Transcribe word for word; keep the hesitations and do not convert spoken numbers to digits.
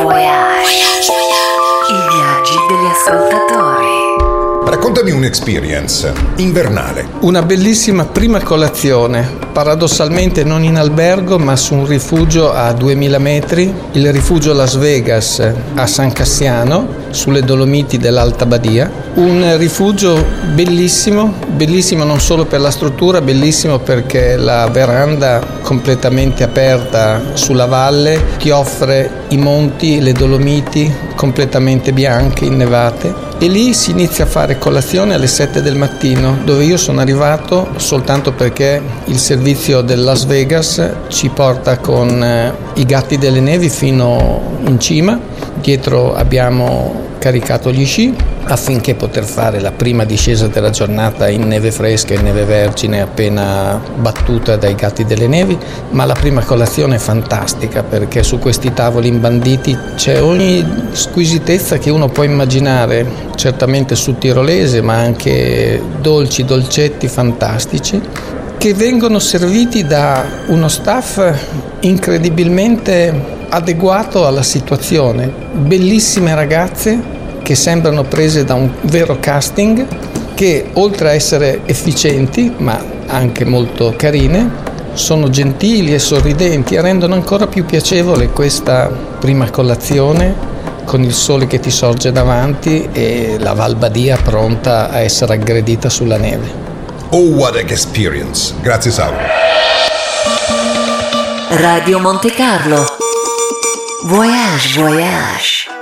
Voyage. I viaggi degli ascoltatori. Raccontami un'experience invernale. Una bellissima prima colazione, paradossalmente non in albergo ma su un rifugio a duemila metri, il rifugio Las Vegas a San Cassiano, sulle Dolomiti dell'Alta Badia. Un rifugio bellissimo, bellissimo non solo per la struttura, bellissimo perché la veranda completamente aperta sulla valle ti offre i monti, le Dolomiti completamente bianche, innevate. E lì si inizia a fare colazione alle sette del mattino, dove io sono arrivato soltanto perché il servizio del Las Vegas ci porta con eh, i Gatti delle Nevi fino in cima. Dietro abbiamo caricato gli sci affinché poter fare la prima discesa della giornata in neve fresca e neve vergine appena battuta dai Gatti delle Nevi, ma la prima colazione è fantastica perché su questi tavoli imbanditi c'è ogni squisitezza che uno può immaginare, certamente sul tirolese, ma anche dolci, dolcetti fantastici che vengono serviti da uno staff incredibilmente adeguato alla situazione. Bellissime ragazze che sembrano prese da un vero casting, che oltre a essere efficienti ma anche molto carine, sono gentili e sorridenti e rendono ancora più piacevole questa prima colazione con il sole che ti sorge davanti e la Val Badia pronta a essere aggredita sulla neve. Oh, what an experience. Grazie Sauro. Radio Monte Carlo. Voyage, voyage.